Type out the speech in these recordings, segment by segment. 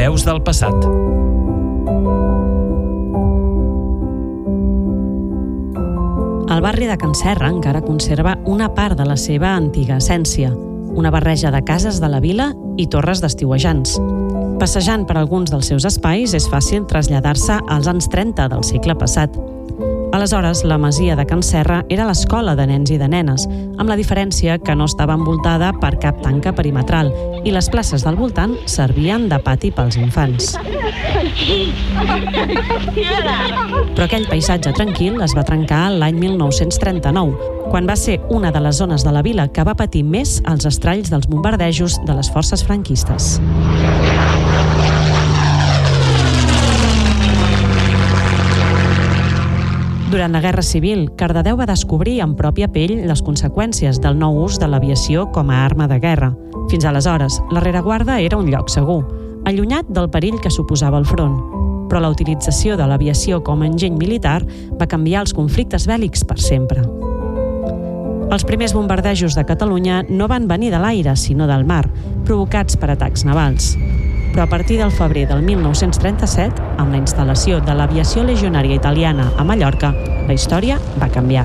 Veus del passat. El barri de Can Serra encara conserva una part de la seva antiga essència, una barreja de cases de la vila i torres d'estiuejants. Passejant per alguns dels seus espais és fàcil traslladar-se als anys 30 del segle passat. Aleshores, la masia de Can Serra era l'escola de nens i de nenes, amb la diferència que no estava envoltada per cap tanca perimetral i les places del voltant servien de pati pels infants. Però aquell paisatge tranquil es va trencar l'any 1939, quan va ser una de les zones de la vila que va patir més els estralls dels bombardejos de les forces franquistes. Durant la Guerra Civil, Cardedeu va descobrir en pròpia pell les conseqüències del nou ús de l'aviació com a arma de guerra. Fins aleshores, la rereguarda era un lloc segur, allunyat del perill que suposava el front. Però la utilització de l'aviació com a enginy militar va canviar els conflictes bèl·lics per sempre. Els primers bombardejos de Catalunya no van venir de l'aire, sinó del mar, provocats per atacs navals. Però a partir del febrer del 1937, amb la instal·lació de l'aviació legionària italiana a Mallorca, la història va canviar.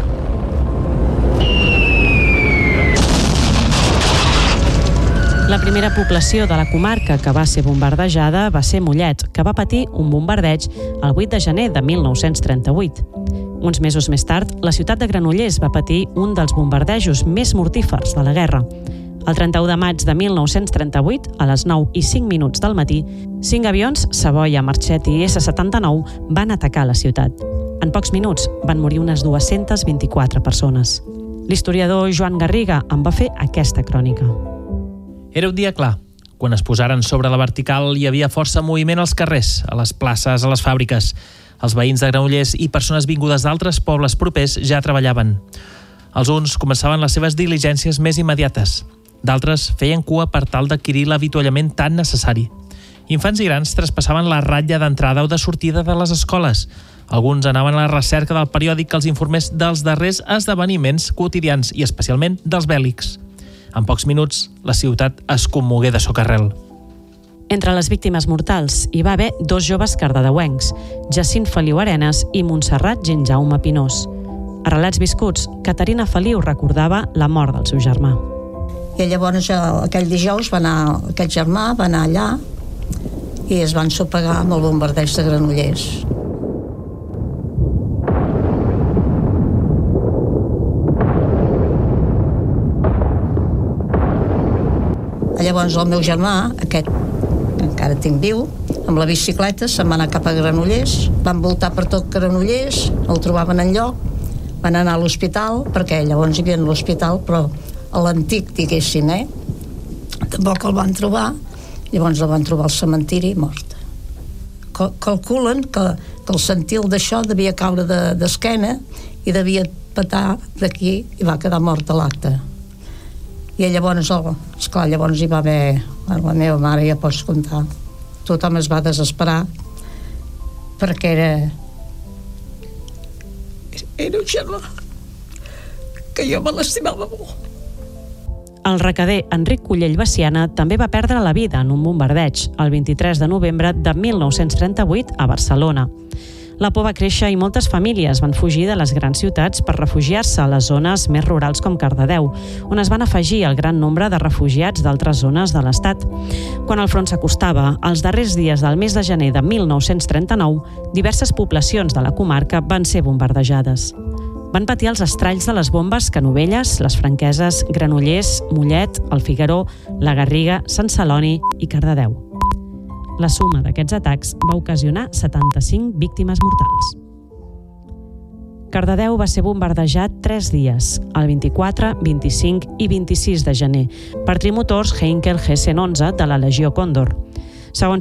La primera població de la comarca que va ser bombardejada va ser Mollet, que va patir un bombardeig el 8 de gener de 1938. Uns mesos més tard, la ciutat de Granollers va patir un dels bombardejos més mortífers de la guerra. El 31 de maig de 1938, a les 9:05 del matí, 5 avions, Savoia, Marchet i S-79, van atacar la ciutat. En pocs minuts van morir unes 224 persones. L'historiador Joan Garriga en va fer aquesta crònica. Era un dia clar. Quan es posaren sobre la vertical hi havia força moviment als carrers, a les places, a les fàbriques. Els veïns de Granollers i persones vingudes d'altres pobles propers ja treballaven. Els uns començaven les seves diligències més immediates. D'altres feien cua per tal d'adquirir l'avituallament tan necessari. Infants i grans traspassaven la ratlla d'entrada o de sortida de les escoles. Alguns anaven a la recerca del periòdic que els informés dels darrers esdeveniments quotidians i especialment dels bèl·lics. En pocs minuts, la ciutat es commogué de socarrel. Entre les víctimes mortals hi va haver 2 joves cardedeuencs, Jacint Feliu Arenas i Montserrat Ginjaume Pinós. A Relats viscuts, Caterina Feliu recordava la mort del seu germà. I llavors aquell dijous aquest germà va anar allà i es van sopegar amb el bombardeig de Granollers. Llavors el meu germà, aquest que encara tinc viu, amb la bicicleta se'n va anar cap a Granollers, van voltar per tot Granollers, no el trobaven enlloc, van anar a l'hospital, perquè llavors hi havia l'hospital, però a l'antic, diguéssim, tampoc el van trobar, llavors el van trobar al cementiri mort. Calculen que el sentil d'això devia caure d'esquena i devia petar d'aquí i va quedar mort a l'acte. I llavors, esclar, llavors hi va haver, la meva mare ja pots comptar, tothom es va desesperar perquè era un germà que jo me l'estimava molt. El recader Enric Cullell Baciana també va perdre la vida en un bombardeig el 23 de novembre de 1938 a Barcelona. La por va créixer i moltes famílies van fugir de les grans ciutats per refugiar-se a les zones més rurals com Cardedeu, on es van afegir el gran nombre de refugiats d'altres zones de l'Estat. Quan el front s'acostava, els darrers dies del mes de gener de 1939, diverses poblacions de la comarca van ser bombardejades. Van patir els estralls de les bombes Canovelles, les Franqueses, Granollers, Mollet, el Figaró, la Garriga, Sant Celoni i Cardedeu. La suma d'aquests atacs va ocasionar 75 víctimes mortals. Cardedeu va ser bombardejat 3 dies, el 24, 25 i 26 de gener, per trimotors Heinkel Hessen-11 de la Legió Còndor. Segons